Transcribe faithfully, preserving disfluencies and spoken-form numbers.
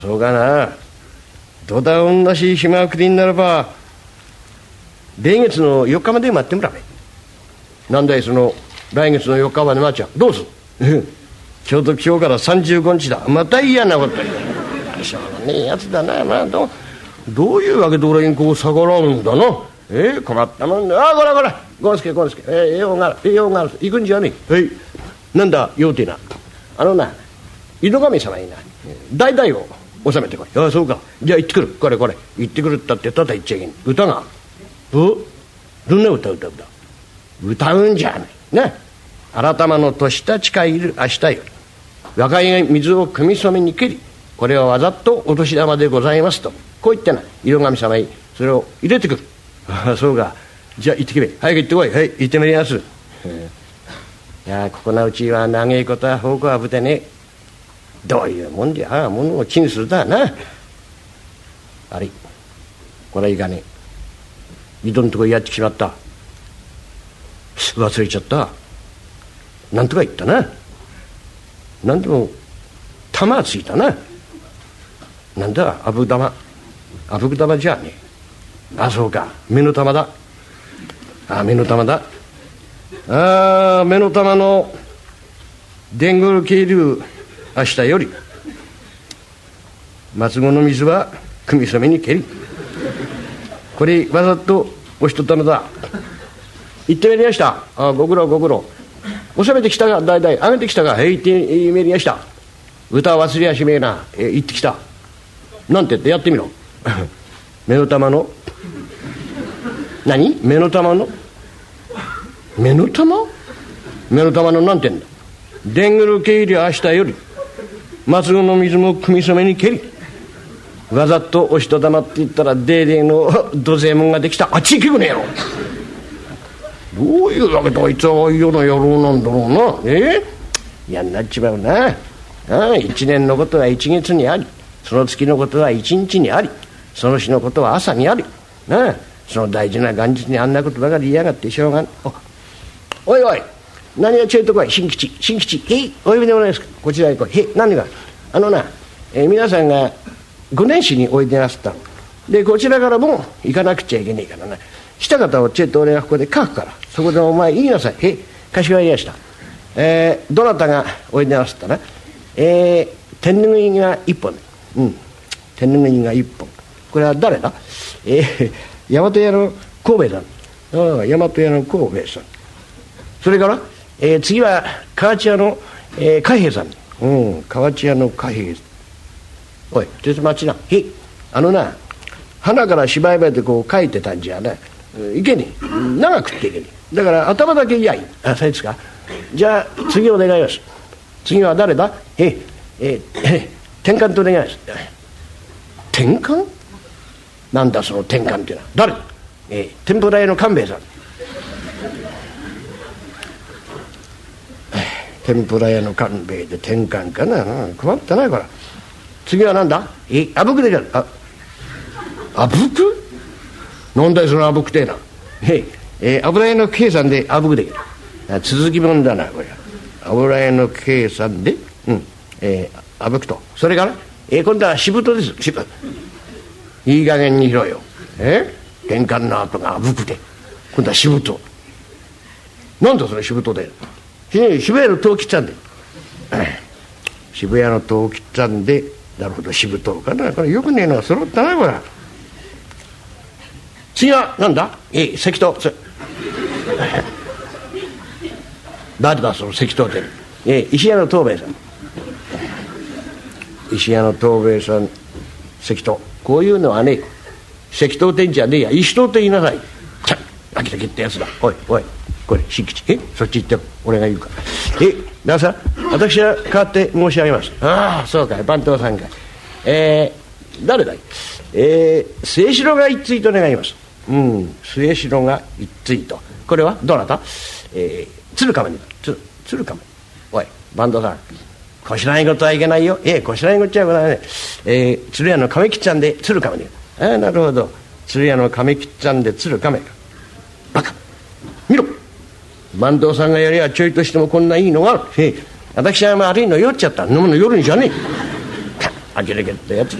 そうかな。どだ同じ暇送りになれば来月のよっかまで待ってもらえ。なんだいその来月のよっかまで待っちゃう。どうするちょうど今日からさんじゅうごにちだ。また嫌なことしょうがねえやつだな。まあ、ど, どういうわけで俺にこう逆らうんだな。えー、困ったもんだ。ああこらこらゴンスケゴンスケ、えー、用があるえー、用がある行くんじゃねえ。はい、なんだ用ってな。あのな井戸神様にな代々を収めてこい。ああそうか、じゃあ行ってくる。これこれ行ってくるったってただ言っちゃいけん。歌がおどんな歌歌うだ歌うんじゃないね。改まの年たちかいる明日より若い水を汲み染めにけり、これはわざとお年玉でございますとこう言ってな井戸神様にそれを入れてくる。ああそうか、じゃあ行ってきめ。早く行ってこい。はい行ってみりやす。いやここのうちは長いことは方向はぶてね。どういうもんでああものを気にするだな。あれこれはいかねえ。井戸のとこやってしまった。忘れちゃった。なんとか言ったな。なんでも玉はついたな。なんだあぶ玉。あぶく玉じゃねえ。あそうか目の玉だ。あ目の玉だ。あ目の玉の伝言渓流明日より松子の水は汲み染めにけり、これわざとお一玉だ。言ってめりやした。あご苦労ご苦労。収めてきたが代々上げてきたがへいってめりやした。歌忘れやしめえな。え言ってきたなんて言ってやってみろ目の玉の何目の玉の目の玉目の玉のなんて言うんだ。伝言渓流明日より松子の水も汲み染めにけり、わざとお人玉って言ったらデーデーの土星門ができた。あっち行けくねえよ。どういうわけであいつは世の野郎なんだろうな。えー、嫌になっちまうな。ああ一年のことは一月にあり、その月のことは一日にあり、その日のことは朝にありなあ。その大事な元日にあんなことばかり言いやがってしょうがん。おいおい何がちょいとこい。新吉新吉へいお呼びでもないですか。こちらへ来い。へい何があのな、えー、皆さんがご年始においでなすったので、こちらからも行かなくちゃいけねえからな。した方をちょいと俺がここで書くから、そこでお前言いなさい。へいかしこまりやした。えー、どなたがおいでなすったな。えー、天ぬぎが一本。うん天ぬぎが一本。これは誰だ。えー、大和屋の神戸さん。ああ大和屋の神戸さん。それからえー、次は河内屋の、えー、貨幣さん。うん河内屋の貨幣。おいちょっと待ちな。へいあのな花から芝居までこう書いてたんじゃな、いけねえ長くっていけねえ。だから頭だけいやいあそうですか。じゃあ次お願いします。次は誰だ。へいえー、えー、転換とお願いします。転換なんだその転換っていうのは誰。えー、天ぷら屋の官兵衛さん。天ぷら屋の官兵衛で転換かな。困ったなこれ。次はなんだ。えあぶくでじゃああぶくなんだよそのあぶくてえな。ええ油屋の計算であぶくできる。続きもんだなこれ。油屋の計算でうんえー、あぶくと。それからえ今度はしぶとです。しぶいい加減にしろよ。え転換の後があぶくで今度はしぶと。なんだそれしぶとで。渋谷の塔切ったんで渋谷の塔切ったんでなるほどしぶとうかな。これよくねえのが揃ったなこれ。次はなんだ。ええ石塔。誰だその石塔で。ええ石屋の藤兵衛さん。石屋の藤兵衛さん石塔。こういうのはね石塔店じゃねえや石塔って言いなさい。ちゃ秋田切ったやつだ。おいおいこれ新吉。えそっち行って俺が言うからえだからさ私は代わって申し上げます。ああそうかい番頭さんかい。えー、誰だい。えー、末城が一対と願います。うん末城が一対と。これはどなた。えー、鶴亀に鶴鶴亀。おい番頭さんこしらえ事はいけないよ。ええこしらえ事はございません。えー、鶴屋の亀吉っちゃんで鶴亀に。ああなるほど鶴屋の亀吉っちゃんで鶴亀か。バカ見ろ番頭さんがやりゃちょいとしてもこんないいのがある。へえ私は悪いの酔っちゃった。飲むの夜にじゃねえ。 あきれけってやってき